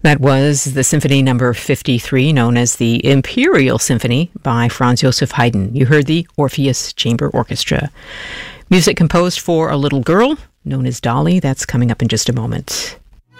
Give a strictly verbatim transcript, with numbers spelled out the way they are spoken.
That was the Symphony Number fifty-three, known as the Imperial Symphony by Franz Joseph Haydn. You heard the Orpheus Chamber Orchestra. Music composed for a little girl known as Dolly. That's coming up in just a moment.